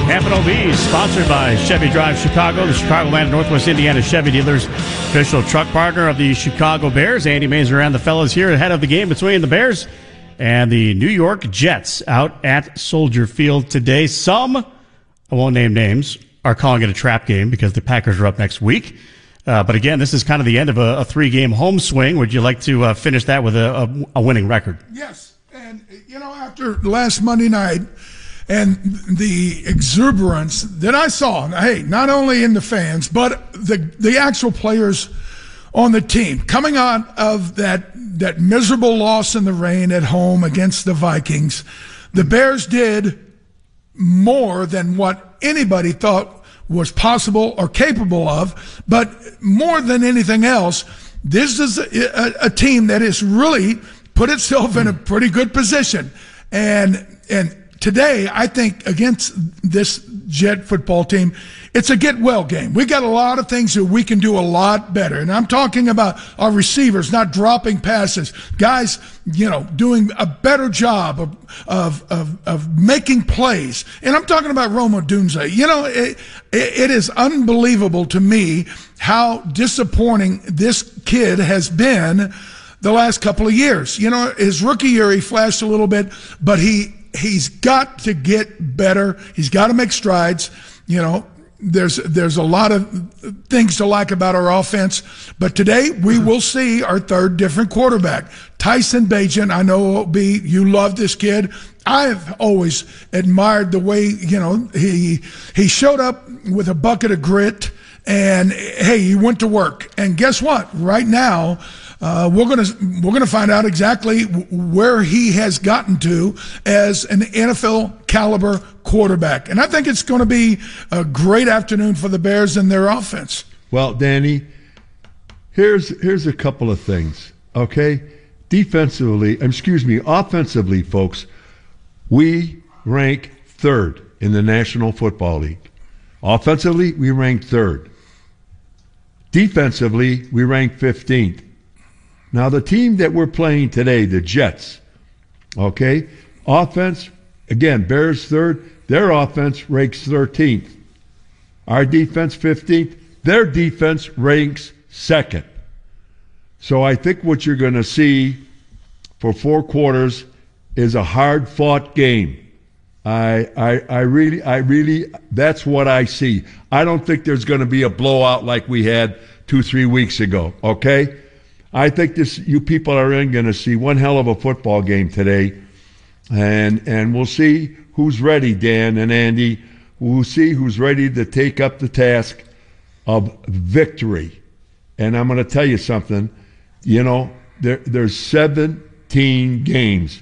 Hampton OB, sponsored by Chevy Drive Chicago, the Chicagoland Northwest Indiana Chevy dealers, official truck partner of the Chicago Bears. Andy Mazer and the fellas here ahead of the game between the Bears and the New York Jets out at Soldier Field today. Some, I won't name names, are calling it a trap game because the Packers are up next week. But again, this is kind of the end of a three-game home swing. Would you like to finish that with a winning record? Yes. And, after last Monday night and the exuberance that I saw, hey, not only in the fans, but the actual players on the team coming out of that miserable loss in the rain at home against the Vikings, the Bears did more than what anybody thought was possible or capable of. But more than anything else, this is a team that has really put itself in a pretty good position. And today, I think against this Jet football team, it's a get-well game. We got a lot of things that we can do a lot better. And I'm talking about our receivers not dropping passes, guys, doing a better job of making plays. And I'm talking about Rome Odunze. It is unbelievable to me how disappointing this kid has been the last couple of years. His rookie year, he flashed a little bit, but he's got to get better. He's got to make strides. There's a lot of things to like about our offense, but today we will see our third different quarterback. Tyson Bagent, I know, you love this kid. I've always admired the way, he showed up with a bucket of grit and, hey, he went to work. And guess what? Right now, we're gonna find out exactly where he has gotten to as an NFL caliber quarterback, and I think it's going to be a great afternoon for the Bears and their offense. Well, Danny, here's a couple of things. Okay, offensively, folks, we rank third in the National Football League. Offensively, we rank third. Defensively, we rank 15th. Now, the team that we're playing today, the Jets, okay, offense, again, Bears third, their offense ranks 13th. Our defense 15th, their defense ranks second. So I think what you're going to see for 4 quarters is a hard-fought game. I really, that's what I see. I don't think there's going to be a blowout like we had 2-3 weeks ago, okay? I think you people are going to see one hell of a football game today, and we'll see who's ready, Dan and Andy. We'll see who's ready to take up the task of victory. And I'm going to tell you something. There's 17 games.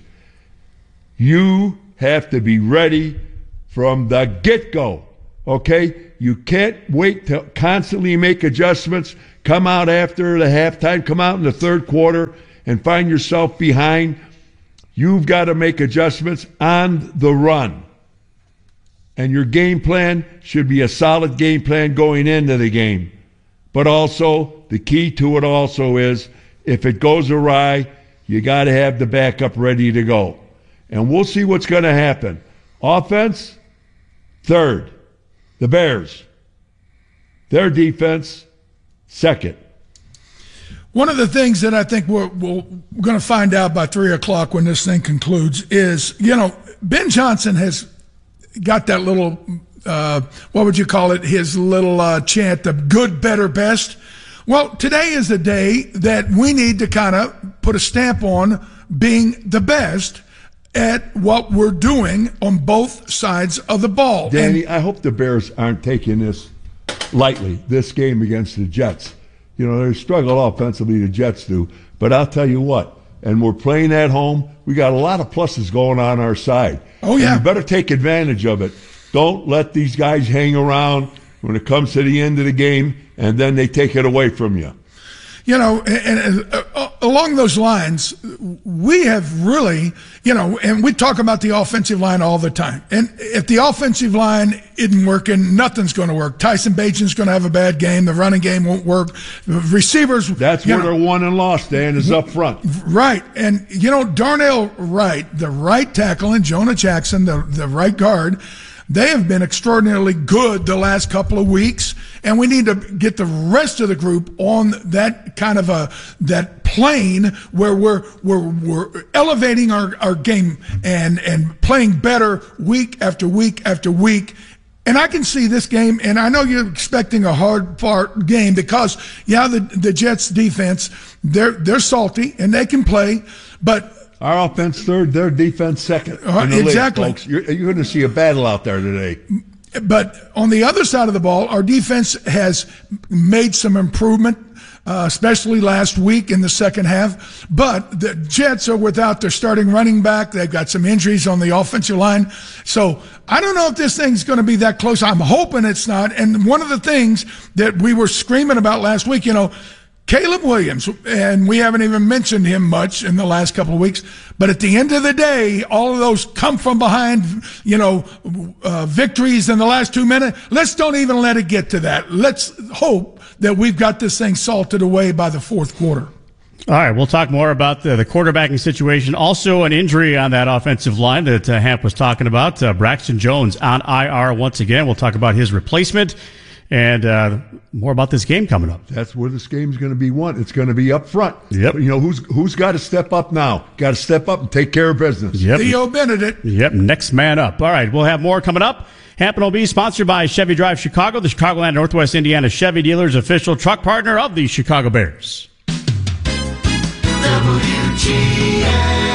You have to be ready from the get-go, okay? You can't wait to constantly make adjustments. Come out after the halftime, come out in the third quarter and find yourself behind. You've got to make adjustments on the run. And your game plan should be a solid game plan going into the game. But also, the key to it also is, if it goes awry, you got to have the backup ready to go. And we'll see what's going to happen. Offense, third. The Bears. Their defense, second. One of the things that I think we're going to find out by 3 o'clock when this thing concludes is, Ben Johnson has got that little, what would you call it, his little chant of good, better, best. Well, today is the day that we need to kind of put a stamp on being the best at what we're doing on both sides of the ball. Danny, I hope the Bears aren't taking this lightly, this game against the Jets. They struggle offensively, the Jets do. But I'll tell you what, and we're playing at home, we got a lot of pluses going on our side. Oh, yeah. And you better take advantage of it. Don't let these guys hang around when it comes to the end of the game, and then they take it away from you. Along those lines, we have really, and we talk about the offensive line all the time. And if the offensive line isn't working, nothing's going to work. Tyson Bagent's going to have a bad game. The running game won't work. Receivers. That's where they're won and lost, Dan, is up front. Right. And, Darnell Wright, the right tackle, and Jonah Jackson, the right guard, They have been extraordinarily good the last couple of weeks, and we need to get the rest of the group on that kind of that plane where we're elevating our game and playing better week after week after week. And I can see this game, and I know you're expecting a hard-fought game because, the Jets defense, they're salty and they can play, but our offense third, their defense second. Exactly. League, folks. You're going to see a battle out there today. But on the other side of the ball, our defense has made some improvement, especially last week in the second half. But the Jets are without their starting running back. They've got some injuries on the offensive line. So I don't know if this thing's going to be that close. I'm hoping it's not. And one of the things that we were screaming about last week, Caleb Williams, and we haven't even mentioned him much in the last couple of weeks, but at the end of the day, all of those come from behind, victories in the last 2 minutes. Let's don't even let it get to that. Let's hope that we've got this thing salted away by the fourth quarter. All right, we'll talk more about the quarterbacking situation. Also, an injury on that offensive line that Hamp was talking about. Braxton Jones on IR once again. We'll talk about his replacement. And more about this game coming up. That's where this game's going to be won. It's going to be up front. Yep. Who's got to step up now? Got to step up and take care of business. Yep. Theo Benedict. Yep. Next man up. All right. We'll have more coming up. Hampton OB sponsored by Chevy Drive Chicago, the Chicagoland Northwest Indiana Chevy dealers, official truck partner of the Chicago Bears. WGN.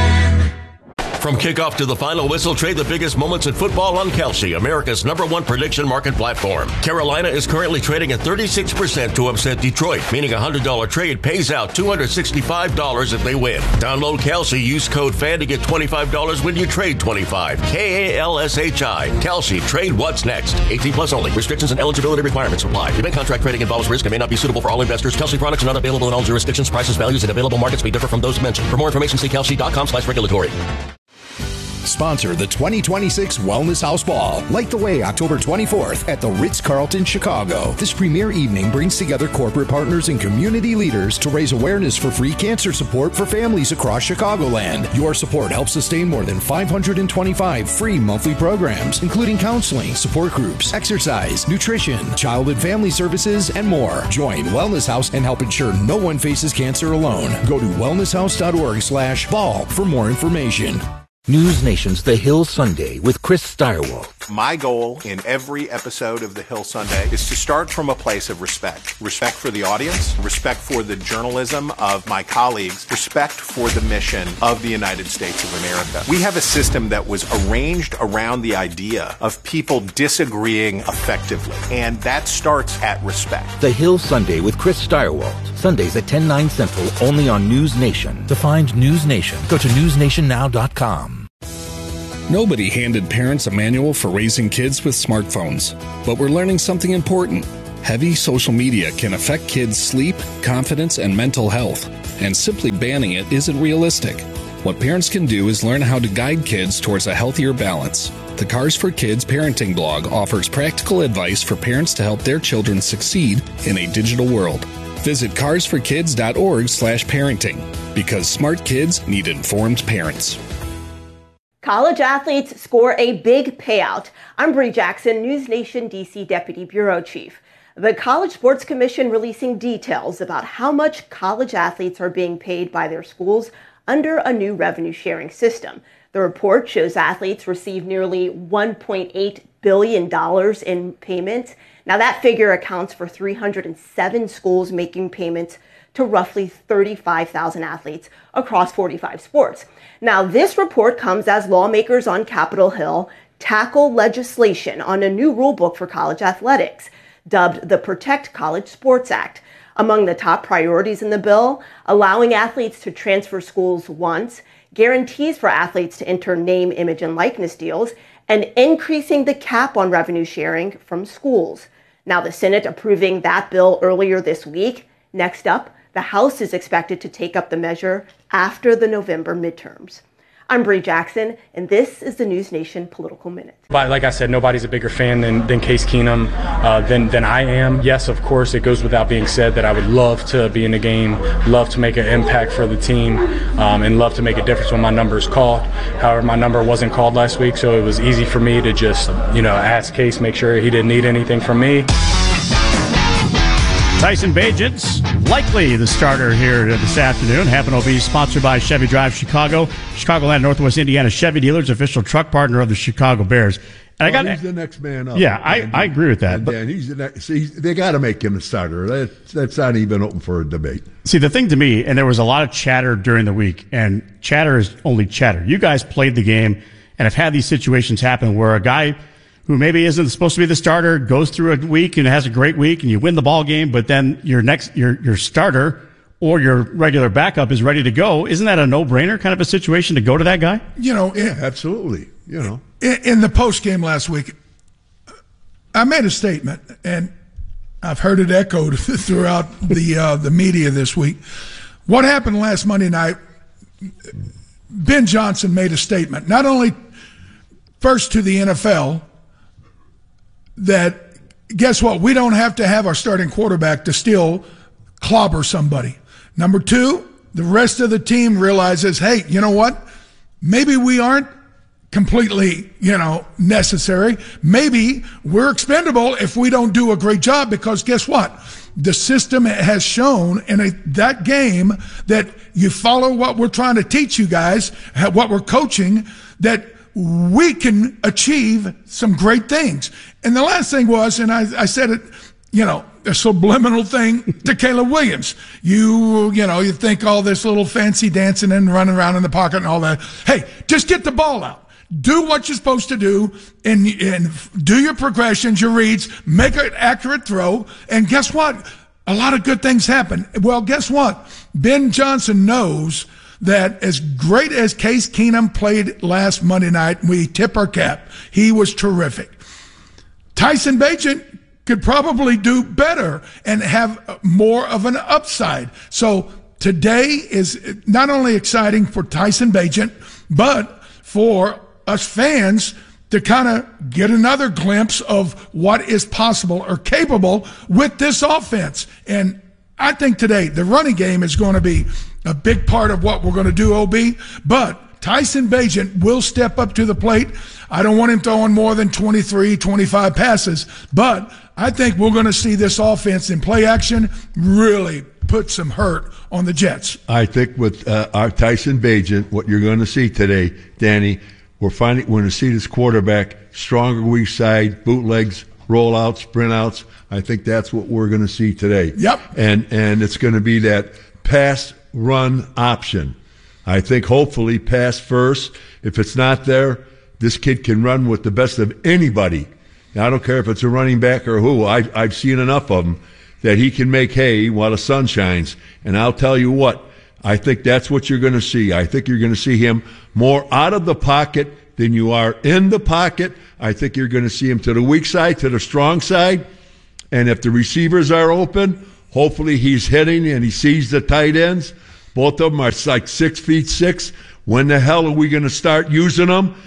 From kickoff to the final whistle, trade the biggest moments in football on Kelsey, America's #1 prediction market platform. Carolina is currently trading at 36% to upset Detroit, meaning a $100 trade pays out $265 if they win. Download Kelsey, use code FAN to get $25 when you trade $25. KALSHI. Kelsey, trade what's next. 18 plus only. Restrictions and eligibility requirements apply. Event contract trading involves risk and may not be suitable for all investors. Kelsey products are not available in all jurisdictions. Prices, values, and available markets may differ from those mentioned. For more information, see kelsey.com/regulatory. Sponsor the 2026 Wellness House Ball. Light the way October 24th at the Ritz-Carlton, Chicago. This premier evening brings together corporate partners and community leaders to raise awareness for free cancer support for families across Chicagoland. Your support helps sustain more than 525 free monthly programs, including counseling, support groups, exercise, nutrition, child and family services, and more. Join Wellness House and help ensure no one faces cancer alone. Go to wellnesshouse.org/ball for more information. News Nation's The Hill Sunday with Chris Steigerwald. My goal in every episode of The Hill Sunday is to start from a place of respect. Respect for the audience, respect for the journalism of my colleagues, respect for the mission of the United States of America. We have a system that was arranged around the idea of people disagreeing effectively, and that starts at respect. The Hill Sunday with Chris Steigerwald. Sundays at 10, 9 Central, only on News Nation. To find News Nation, go to newsnationnow.com. Nobody handed parents a manual for raising kids with smartphones, but we're learning something important. Heavy social media can affect kids' sleep, confidence, and mental health, and simply banning it isn't realistic. What parents can do is learn how to guide kids towards a healthier balance. The Cars for Kids parenting blog offers practical advice for parents to help their children succeed in a digital world. Visit carsforkids.org/parenting, because smart kids need informed parents. College athletes score a big payout. I'm Bree Jackson, News Nation DC Deputy Bureau Chief. The College Sports Commission releasing details about how much college athletes are being paid by their schools under a new revenue sharing system. The report shows athletes receive nearly $1.8 billion in payments. Now that figure accounts for 307 schools making payments to roughly 35,000 athletes across 45 sports. Now, this report comes as lawmakers on Capitol Hill tackle legislation on a new rulebook for college athletics, dubbed the Protect College Sports Act. Among the top priorities in the bill, allowing athletes to transfer schools once, guarantees for athletes to enter name, image, and likeness deals, and increasing the cap on revenue sharing from schools. Now, the Senate approving that bill earlier this week. Next up, the House is expected to take up the measure after the November midterms. I'm Bree Jackson, and this is the News Nation Political Minute. But like I said, nobody's a bigger fan than Case Keenum than I am. Yes, of course, it goes without being said that I would love to be in the game, love to make an impact for the team, and love to make a difference when my number is called. However, my number wasn't called last week, so it was easy for me to just, ask Case, make sure he didn't need anything from me. Tyson Bagent's likely the starter here this afternoon. Happen to be sponsored by Chevy Drive Chicago, Chicagoland, Northwest Indiana Chevy dealers, official truck partner of the Chicago Bears. And he's the next man up. Yeah, I agree with that. And he's the next. See, they got to make him a starter. That's not even open for a debate. See, the thing to me, and there was a lot of chatter during the week, and chatter is only chatter. You guys played the game and have had these situations happen where a guy who maybe isn't supposed to be the starter goes through a week and has a great week and you win the ball game, but then your starter or your regular backup is ready to go. Isn't that a no-brainer kind of a situation to go to that guy? Yeah, absolutely. In the post game last week, I made a statement, and I've heard it echoed throughout the media this week. What happened last Monday night? Ben Johnson made a statement, not only first to the NFL, that guess what? We don't have to have our starting quarterback to still clobber somebody. Number two, the rest of the team realizes, hey, you know what? Maybe we aren't completely, necessary. Maybe we're expendable if we don't do a great job, because guess what? The system has shown in that game that you follow what we're trying to teach you guys, what we're coaching, that we can achieve some great things. And the last thing was, and I said it, a subliminal thing to Caleb Williams. You think all this little fancy dancing and running around in the pocket and all that. Hey, just get the ball out. Do what you're supposed to do and do your progressions, your reads, make an accurate throw. And guess what? A lot of good things happen. Well, guess what? Ben Johnson knows that as great as Case Keenum played last Monday night, we tip our cap. He was terrific. Tyson Bagent could probably do better and have more of an upside. So today is not only exciting for Tyson Bagent, but for us fans to kind of get another glimpse of what is possible or capable with this offense. And I think today the running game is going to be a big part of what we're going to do, OB. But Tyson Bagent will step up to the plate. I don't want him throwing more than 23, 25 passes, but I think we're going to see this offense in play action really put some hurt on the Jets. I think with our Tyson Bagent, what you're going to see today, Danny, we're going to see this quarterback stronger weak side, bootlegs, rollouts, sprint outs. I think that's what we're going to see today. Yep. And it's going to be that pass run option. I think hopefully pass first. If it's not there, this kid can run with the best of anybody. Now, I don't care if it's a running back or who. I've seen enough of them that he can make hay while the sun shines. And I'll tell you what, I think that's what you're going to see. I think you're going to see him more out of the pocket than you are in the pocket. I think you're going to see him to the weak side, to the strong side. And if the receivers are open, hopefully he's hitting and he sees the tight ends. Both of them are like 6'6". When the hell are we going to start using them?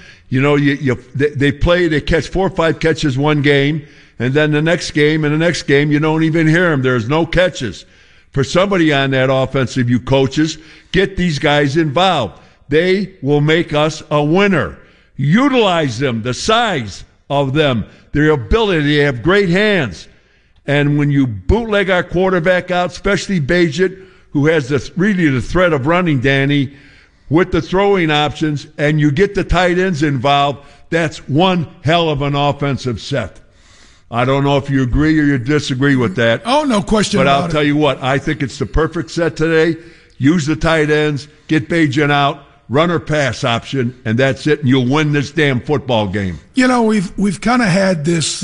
They catch 4 or 5 catches one game, and then the next game and the next game, you don't even hear them. There's no catches. For somebody on that offensive, you coaches, get these guys involved. They will make us a winner. Utilize them, the size of them, their ability. They have great hands. And when you bootleg our quarterback out, especially Bagent, who has really the threat of running, Danny, with the throwing options, and you get the tight ends involved, that's one hell of an offensive set. I don't know if you agree or you disagree with that. Oh, no question about it. But I'll tell you what, I think it's the perfect set today. Use the tight ends, get Bagent out, run or pass option, and that's it, and you'll win this damn football game. We've kind of had this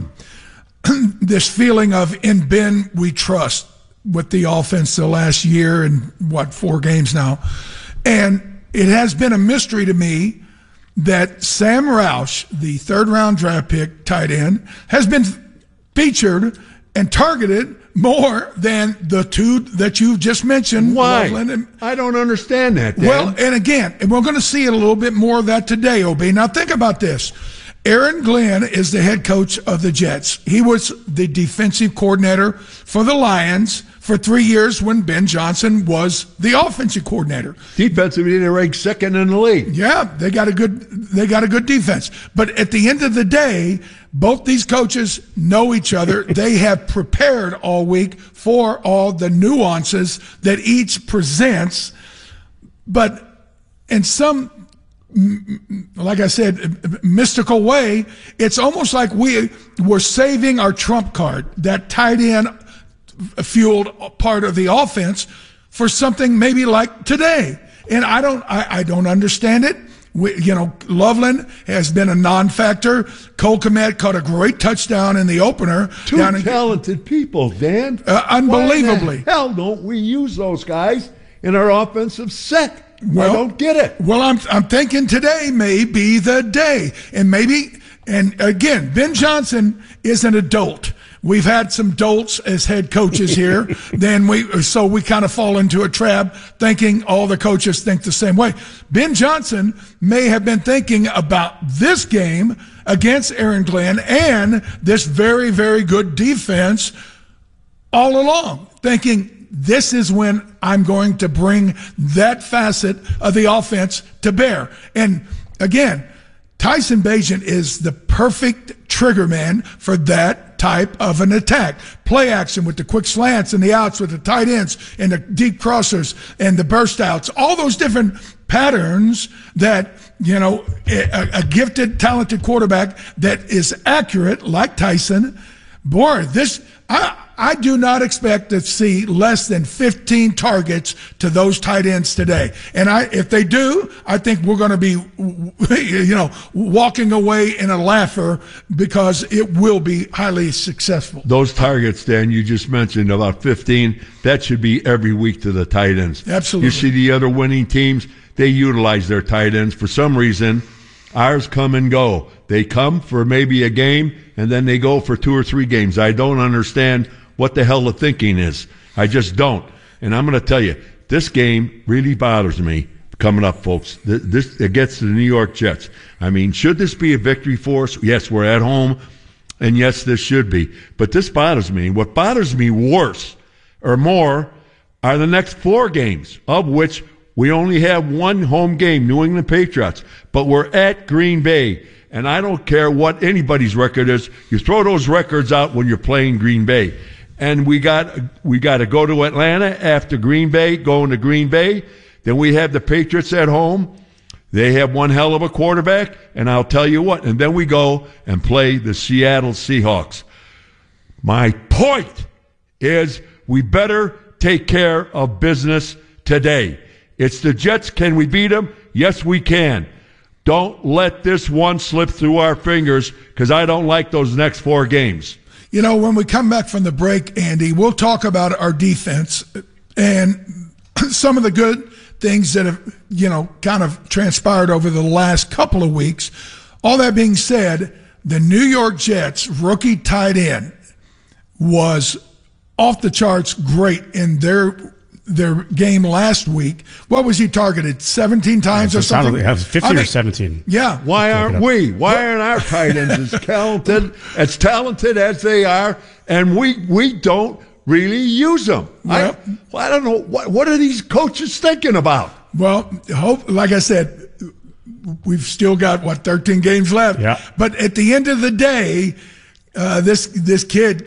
this feeling of in Ben we trust with the offense the last year and 4 games now. And it has been a mystery to me that Sam Roush, the 3rd-round draft pick tight end, has been featured and targeted more than the two that you just mentioned. Why? Loveland. I don't understand that, Dan. Well, and again, and we're going to see a little bit more of that today, OB. Now think about this. Aaron Glenn is the head coach of the Jets. He was the defensive coordinator for the Lions for 3 years when Ben Johnson was the offensive coordinator. Defensively, they ranked second in the league. Yeah, they got a good defense. But at the end of the day, both these coaches know each other. They have prepared all week for all the nuances that each presents. But in some, like I said, mystical way, it's almost like we're saving our trump card, that tight end fueled part of the offense, for something maybe like today. And I don't understand it. Loveland has been a non-factor. Cole Kmet caught a great touchdown in the opener. Two talented people, Dan. Unbelievably. Why the hell don't we use those guys in our offensive set? I don't get it. Well, I'm thinking today may be the day. And again, Ben Johnson is an adult. We've had some dolts as head coaches here. So we kind of fall into a trap thinking all the coaches think the same way. Ben Johnson may have been thinking about this game against Aaron Glenn and this very, very good defense all along, thinking this is when I'm going to bring that facet of the offense to bear. And again, Tyson Bagent is the perfect trigger man for that type of an attack. Play action with the quick slants and the outs with the tight ends and the deep crossers and the burst outs. All those different patterns that, a gifted, talented quarterback that is accurate like Tyson. Boy, I do not expect to see less than 15 targets to those tight ends today. And if they do, I think we're going to be, walking away in a laugher because it will be highly successful. Those targets, Dan, you just mentioned, about 15, that should be every week to the tight ends. Absolutely. You see the other winning teams, they utilize their tight ends. For some reason, ours come and go. They come for maybe a game, and then they go for 2 or 3 games. I don't understand what the hell the thinking is. I just don't. And I'm going to tell you, this game really bothers me coming up, folks. This it gets to the New York Jets. I mean, should this be a victory for us? Yes, we're at home, and yes, this should be. But this bothers me. What bothers me worse or more are the next 4 games, of which we only have one home game, New England Patriots. But we're at Green Bay. And I don't care what anybody's record is. You throw those records out when you're playing Green Bay. And we got to go to Atlanta after Green Bay, going to Green Bay. Then we have the Patriots at home. They have one hell of a quarterback, and I'll tell you what. And then we go and play the Seattle Seahawks. My point is we better take care of business today. It's the Jets. Can we beat them? Yes, we can. Don't let this one slip through our fingers, because I don't like those next 4 games. When we come back from the break, Andy, we'll talk about our defense and some of the good things that have, kind of transpired over the last couple of weeks. All that being said, the New York Jets rookie tight end was off the charts great in their game last week. What was he targeted? 17 times or something? It was 15 or 17. Yeah. Why aren't we? Why aren't our tight ends as talented as they are, and we don't really use them? Well, I don't know. What are these coaches thinking about? Well, like I said, we've still got, 13 games left. Yeah. But at the end of the day, this kid,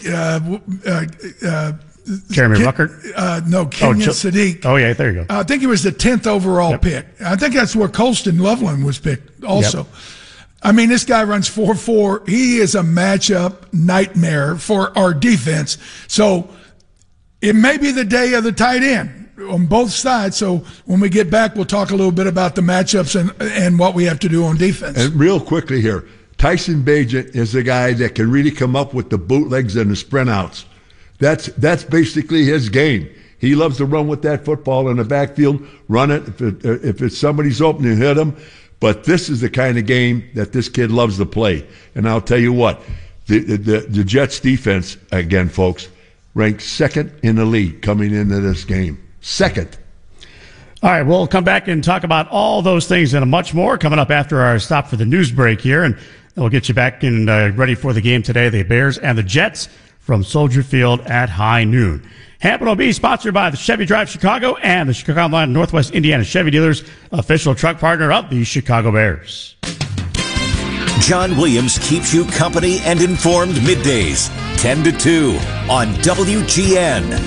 Jeremy Ruckert? Kenyon Sadiq. Oh, yeah, there you go. I think he was the 10th overall pick. I think that's where Colston Loveland was picked also. Yep. I mean, this guy runs 4.4. He is a matchup nightmare for our defense. So it may be the day of the tight end on both sides. So when we get back, we'll talk a little bit about the matchups and what we have to do on defense. And real quickly here, Tyson Bagent is the guy that can really come up with the bootlegs and the sprint outs. That's basically his game. He loves to run with that football in the backfield, run it. If it's somebody's open, you hit him. But this is the kind of game that this kid loves to play. And I'll tell you what, the Jets defense, again, folks, ranked second in the league coming into this game. Second. All right, we'll come back and talk about all those things and much more coming up after our stop for the news break here. And we'll get you back and ready for the game today, the Bears and the Jets from Soldier Field at high noon. Hampton OB, sponsored by the Chevy Drive Chicago and the Chicago Land Northwest Indiana Chevy Dealers, official truck partner of the Chicago Bears. John Williams keeps you company and informed middays, 10 to 2 on WGN.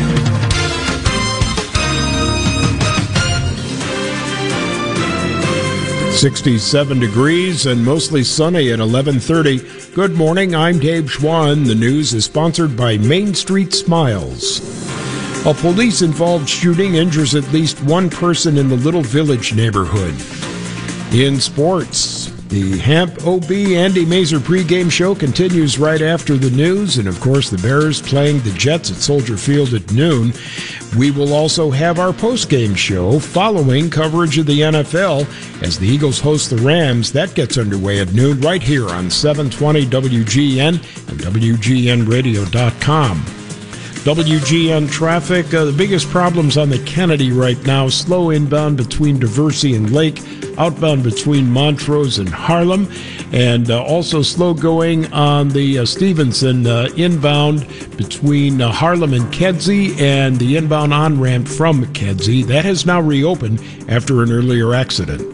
67 degrees and mostly sunny at 11:30. Good morning, I'm Dave Schwann. The news is sponsored by Main Street Smiles. A police-involved shooting injures at least one person in the Little Village neighborhood. In sports, the Hamp OB Andy Mazer pregame show continues right after the news, and of course the Bears playing the Jets at Soldier Field at noon. We will also have our postgame show following coverage of the NFL as the Eagles host the Rams. That gets underway at noon right here on 720 WGN and WGNradio.com. WGN traffic, the biggest problems on the Kennedy right now, slow inbound between Diversey and Lake, outbound between Montrose and Harlem, and also slow going on the Stevenson inbound between Harlem and Kedzie, and the inbound on-ramp from Kedzie. That has now reopened after an earlier accident.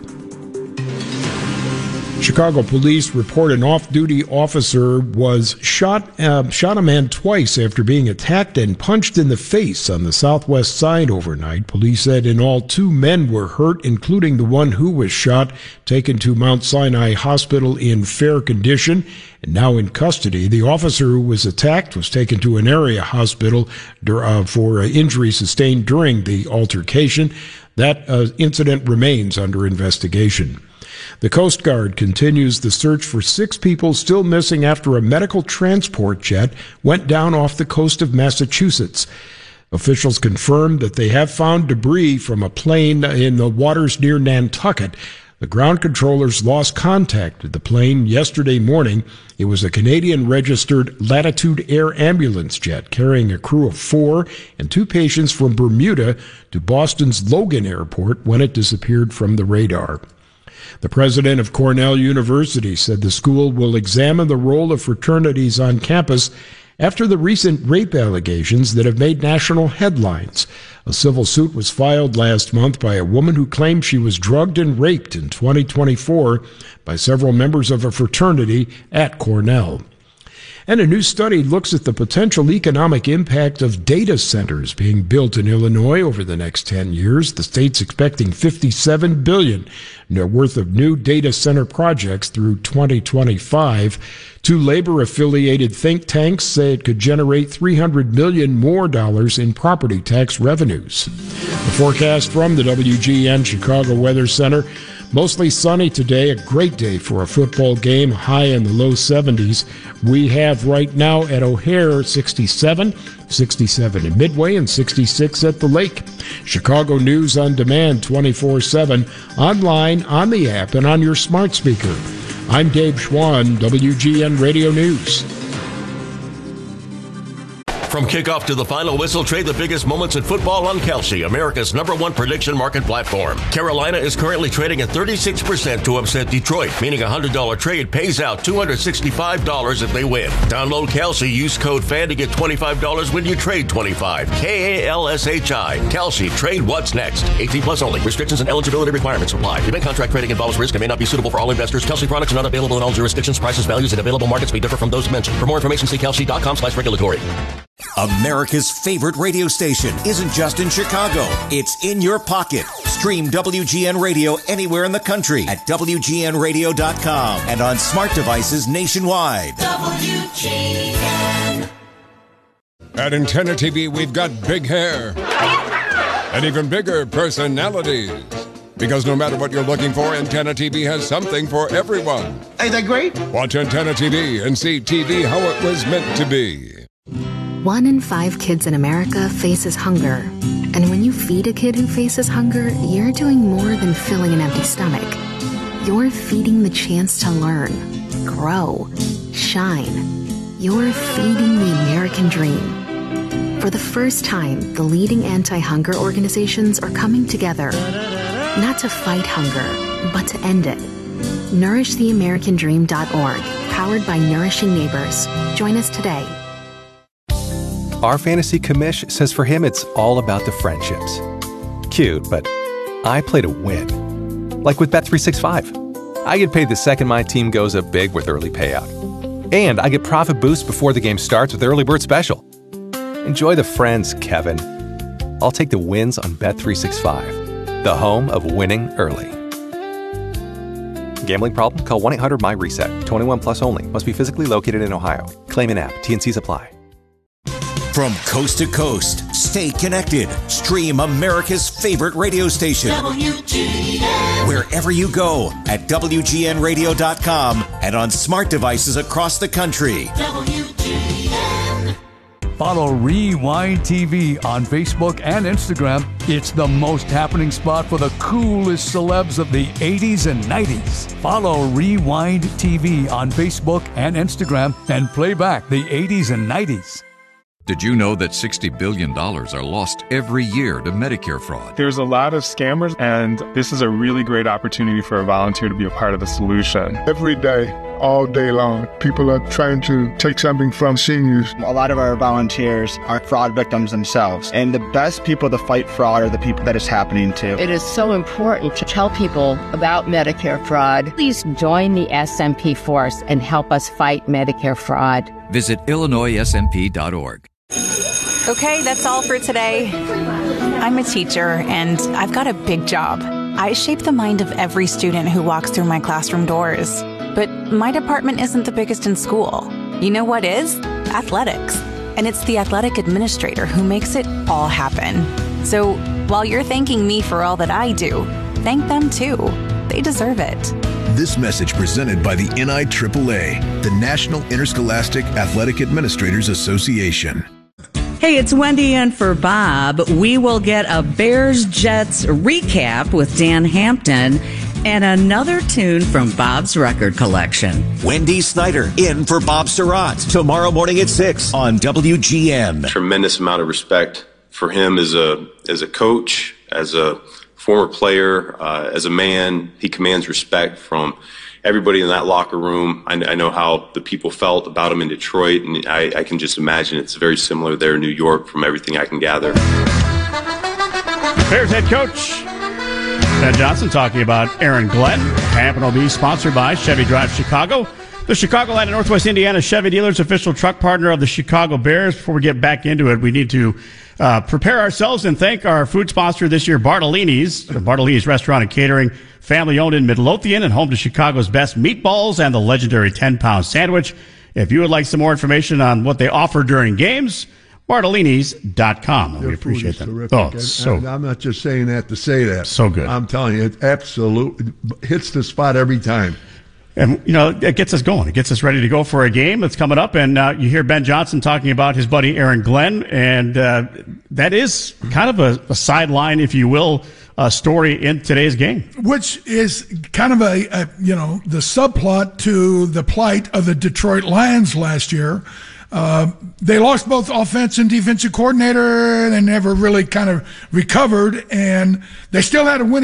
Chicago police report an off-duty officer was shot a man twice after being attacked and punched in the face on the southwest side overnight. Police said in all 2 men were hurt, including the one who was shot, taken to Mount Sinai Hospital in fair condition and now in custody. The officer who was attacked was taken to an area hospital for injuries sustained during the altercation. That incident remains under investigation. The Coast Guard continues the search for 6 people still missing after a medical transport jet went down off the coast of Massachusetts. Officials confirmed that they have found debris from a plane in the waters near Nantucket. The ground controllers lost contact with the plane yesterday morning. It was a Canadian-registered Latitude Air ambulance jet carrying a crew of 4 and 2 patients from Bermuda to Boston's Logan Airport when it disappeared from the radar. The president of Cornell University said the school will examine the role of fraternities on campus after the recent rape allegations that have made national headlines. A civil suit was filed last month by a woman who claimed she was drugged and raped in 2024 by several members of a fraternity at Cornell. And a new study looks at the potential economic impact of data centers being built in Illinois over the next 10 years. The state's expecting $57 billion worth of new data center projects through 2025. 2 labor-affiliated think tanks say it could generate $300 million more in property tax revenues. The forecast from the WGN Chicago Weather Center. Mostly sunny today, a great day for a football game, high in the low 70s. We have right now at O'Hare 67 at Midway, and 66 at the Lake. Chicago News on Demand 24/7, online, on the app, and on your smart speaker. I'm Dave Schwann, WGN Radio News. From kickoff to the final whistle, trade the biggest moments in football on Kalshi, America's #1 prediction market platform. Carolina is currently trading at 36% to upset Detroit, meaning a $100 trade pays out $265 if they win. Download Kalshi, use code FAN to get $25 when you trade $25. KALSHI. Kalshi, trade what's next. 18 plus only. Restrictions and eligibility requirements apply. Event contract trading involves risk and may not be suitable for all investors. Kalshi products are not available in all jurisdictions. Prices, values, and available markets may differ from those mentioned. For more information, see kalshi.com/regulatory. America's favorite radio station isn't just in Chicago. It's in your pocket. Stream WGN Radio anywhere in the country at WGNradio.com and on smart devices nationwide. WGN. At Antenna TV, we've got big hair and even bigger personalities. Because no matter what you're looking for, Antenna TV has something for everyone. Ain't that great? Watch Antenna TV and see TV how it was meant to be. 1 in 5 kids in America faces hunger. And when you feed a kid who faces hunger, you're doing more than filling an empty stomach. You're feeding the chance to learn, grow, shine. You're feeding the American dream. For the first time, the leading anti-hunger organizations are coming together, not to fight hunger, but to end it. NourishTheAmericanDream.org, powered by Nourishing Neighbors. Join us today. Our fantasy commish says for him it's all about the friendships. Cute, but I play to win. Like with Bet365. I get paid the second my team goes up big with early payout. And I get profit boost before the game starts with Early Bird Special. Enjoy the friends, Kevin. I'll take the wins on Bet365, the home of winning early. Gambling problem? Call 1-800-MY-RESET. 21 plus only. Must be physically located in Ohio. Claim in app. T&Cs apply. From coast to coast, stay connected. Stream America's favorite radio station. WGN. Wherever you go at WGNradio.com and on smart devices across the country. WGN. Follow Rewind TV on Facebook and Instagram. It's the most happening spot for the coolest celebs of the 80s and 90s. Follow Rewind TV on Facebook and Instagram and play back the 80s and 90s. Did you know that $60 billion are lost every year to Medicare fraud? There's a lot of scammers, and this is a really great opportunity for a volunteer to be a part of the solution. Every day, all day long, people are trying to take something from seniors. A lot of our volunteers are fraud victims themselves, and the best people to fight fraud are the people that it's happening to. It is so important to tell people about Medicare fraud. Please join the SMP force and help us fight Medicare fraud. Visit IllinoisSMP.org. Okay, that's all for today. I'm a teacher, and I've got a big job. I shape the mind of every student who walks through my classroom doors. But my department isn't the biggest in school. You know what is? Athletics. And it's the athletic administrator who makes it all happen. So while you're thanking me for all that I do, thank them too. They deserve it. This message presented by the NIAAA, the National Interscholastic Athletic Administrators Association. Hey, it's Wendy in for Bob. We will get a Bears-Jets recap with Dan Hampton and another tune from Bob's record collection. Wendy Snyder in for Bob Surratt tomorrow morning at 6 on WGN. Tremendous amount of respect for him as a coach, as a former player, as a man. He commands respect from everybody in that locker room. I know how the people felt about him in Detroit, and I can just imagine it's very similar there in New York from everything I can gather. Bears head coach Ben Johnson talking about Aaron Glenn. Hampton will be sponsored by Chevy Drive Chicago, the Chicagoland and Northwest Indiana Chevy dealers, official truck partner of the Chicago Bears. Before we get back into it, we need to prepare ourselves and thank our food sponsor this year, Bartolini's. Bartolini's Restaurant and Catering, family-owned in Midlothian and home to Chicago's best meatballs and the legendary 10-pound sandwich. If you would like some more information on what they offer during games, Bartolinis.com. We appreciate them. Oh, I'm not just saying that to say that. So good. I'm telling you, it absolutely hits the spot every time. And, you know, it gets us going. It gets us ready to go for a game that's coming up. And you hear Ben Johnson talking about his buddy Aaron Glenn. And that is kind of a sideline, if you will, story in today's game. Which is kind of the subplot to the plight of the Detroit Lions last year. They lost both offense and defensive coordinator. They never really kind of recovered. And they still had a winning